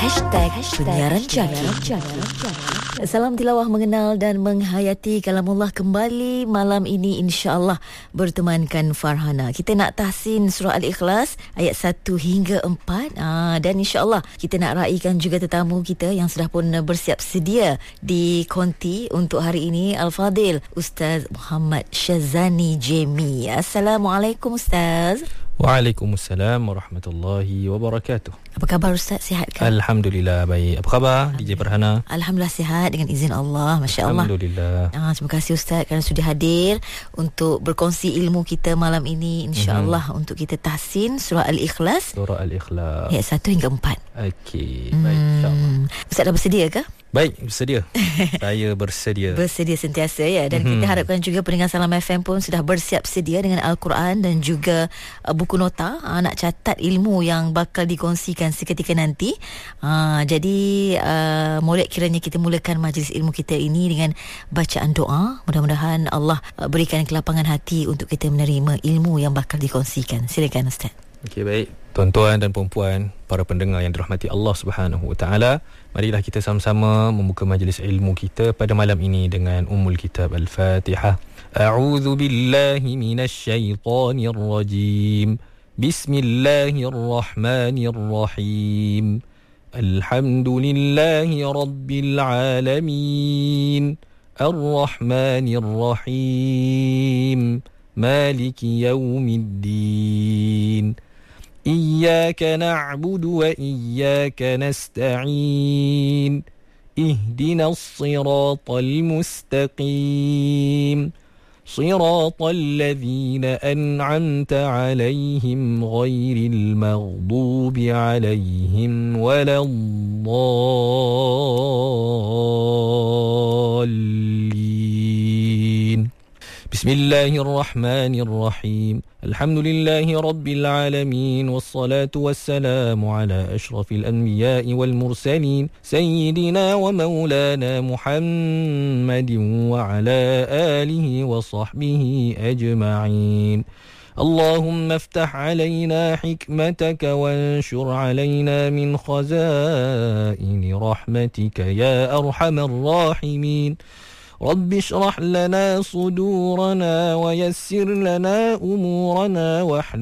Penyiaran Jaki. Salam tilawah mengenal dan menghayati kalamullah kembali malam ini, insya-Allah bertemankan Farhana. Kita nak tahsin surah Al-Ikhlas ayat 1 hingga 4. Dan insya-Allah kita nak raikan juga tetamu kita yang sudah pun bersiap sedia di konti untuk hari ini, Al-Fadil Ustaz Muhammad Syazani Jemi. Assalamualaikum Ustaz. Waalaikumsalam warahmatullahi wabarakatuh. Apa khabar Ustaz? Sihat kan? Alhamdulillah baik. Apa khabar DJ Farhana? Alhamdulillah sihat dengan izin Allah. Masya Allah. Alhamdulillah. Terima kasih Ustaz kerana sudah hadir untuk berkongsi ilmu kita malam ini, insya-Allah untuk kita tahsin surah Al-Ikhlas. Surah Al-Ikhlas ayat 1 hingga 4. Okey, baik insya-Allah. Ustaz dah bersedia ke? Baik, bersedia. Saya bersedia. Bersedia sentiasa ya. Dan kita harapkan juga pendengar Salam FM pun sudah bersiap sedia dengan Al-Quran dan juga buku nota, nak catat ilmu yang bakal dikongsikan seketika nanti. Jadi molek kiranya kita mulakan majlis ilmu kita ini dengan bacaan doa. Mudah-mudahan Allah berikan kelapangan hati untuk kita menerima ilmu yang bakal dikongsikan. Silakan Ustaz. Okey, baik. Tuan-tuan dan puan-puan, para pendengar yang dirahmati Allah Subhanahu Wa Taala, marilah kita sama-sama membuka majlis ilmu kita pada malam ini dengan Ummul Kitab Al-Fatihah. A'udzu billahi minasy syaithanir rajim. Bismillahirrahmanirrahim. Alhamdulillahi rabbil alamin. Ar-Rahmanir Rahim. Maliki yaumiddin. إياك نعبد وإياك نستعين اهدنا الصراط المستقيم صراط الذين أنعمت عليهم غير المغضوب عليهم ولا الضالين بسم الله الرحمن الرحيم الحمد لله رب العالمين والصلاة والسلام على أشرف الأنبياء والمرسلين سيدنا ومولانا محمد وعلى آله وصحبه أجمعين اللهم افتح علينا حكمتك وانشر علينا من خزائن رحمتك يا أرحم الراحمين رب اشرح لنا صدورنا ويسر لنا أمورنا واحلل